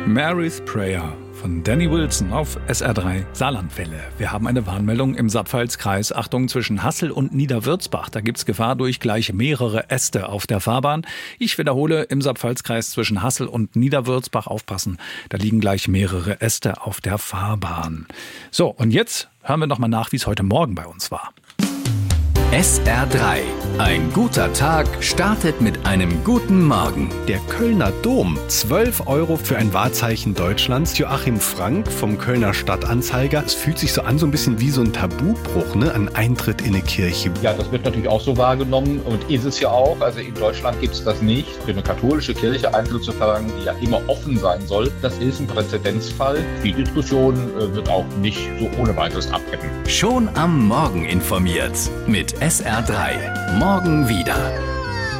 Mary's Prayer von Danny Wilson auf SR3 Saarlandwelle. Wir haben eine Warnmeldung im Saarpfalz-Kreis. Achtung, zwischen Hassel und Niederwürzbach. Da gibt's Gefahr durch gleich mehrere Äste auf der Fahrbahn. Ich wiederhole, im Saarpfalz-Kreis zwischen Hassel und Niederwürzbach aufpassen. Da liegen gleich mehrere Äste auf der Fahrbahn. So, und jetzt hören wir nochmal nach, wie es heute Morgen bei uns war. SR3. Ein guter Tag startet mit einem guten Morgen. Der Kölner Dom, 12 € für ein Wahrzeichen Deutschlands. Joachim Frank vom Kölner Stadtanzeiger. Es fühlt sich so an, so ein bisschen wie so ein Tabubruch, ne? Ein Eintritt in eine Kirche. Ja, das wird natürlich auch so wahrgenommen und ist es ja auch. Also in Deutschland gibt es das nicht. Für eine katholische Kirche Eintritt zu verlangen, die ja immer offen sein soll, das ist ein Präzedenzfall. Die Diskussion wird auch nicht so ohne weiteres abhetten. Schon am Morgen informiert mit SR3. Morgen wieder.